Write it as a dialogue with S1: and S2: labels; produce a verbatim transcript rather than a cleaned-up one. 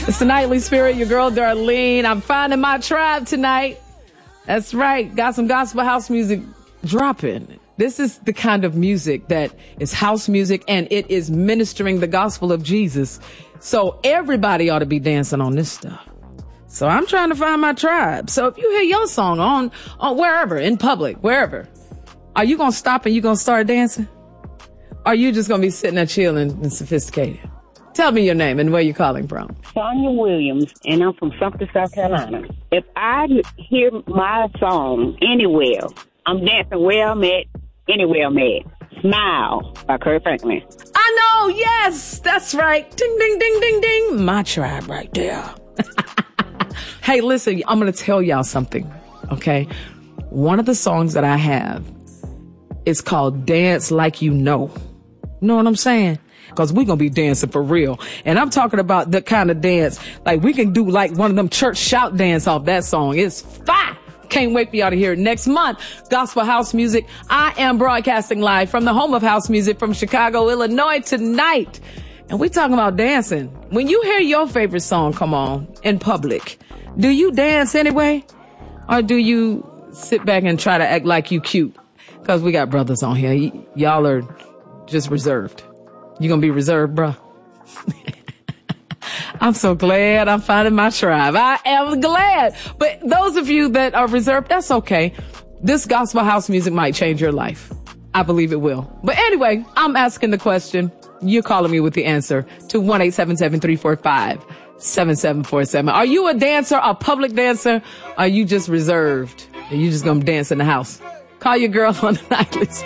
S1: It's the Nightly Spirit, your girl Darlene. I'm finding my tribe tonight. That's right. Got some gospel house music dropping. This is the kind of music that is house music, and it is ministering the gospel of Jesus. So everybody ought to be dancing on this stuff. So I'm trying to find my tribe. So if you hear your song on, on wherever, in public, wherever, are you going to stop and you going to start dancing? Or are you just going to be sitting there chilling and sophisticated? Tell me your name and where you're calling from.
S2: Sonia Williams, and I'm from Sumter, South Carolina. If I hear my song anywhere, I'm dancing where I'm at, anywhere I'm at. Smile by Kirk Franklin.
S1: I know, yes, that's right. Ding, ding, ding, ding, ding. My tribe right there. Hey, listen, I'm going to tell y'all something, okay? One of the songs that I have is called Dance Like You Know. You know what I'm saying? Because we're going to be dancing for real. And I'm talking about the kind of dance, like we can do like one of them church shout dance off that song. It's fire. Can't wait for y'all to hear it next month. Gospel house music. I am broadcasting live from the home of house music from Chicago, Illinois tonight. And we talking about dancing. When you hear your favorite song come on in public, do you dance anyway? Or do you sit back and try to act like you cute? Because we got brothers on here. Y- y'all are just reserved. You gonna be reserved, bruh? I'm so glad I'm finding my tribe. I am glad. But those of you that are reserved, that's okay. This gospel house music might change your life. I believe it will. But anyway, I'm asking the question. You're calling me with the answer to one eight seven seven, three four five, seven seven four seven. Are you a dancer, a public dancer? Or are you just reserved? Are you just gonna dance in the house? Call your girl on the Nightly